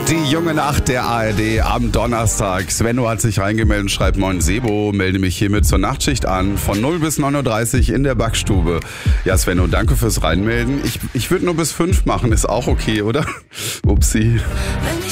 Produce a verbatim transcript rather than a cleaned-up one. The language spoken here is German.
Die junge Nacht der A R D am Donnerstag. Svenno hat sich reingemeldet und schreibt: Moin Sebo, melde mich hiermit zur Nachtschicht an. Von null bis neun Uhr dreißig in der Backstube. Ja Svenno, danke fürs Reinmelden. Ich, ich würde nur bis fünf machen, ist auch okay, oder? Upsi.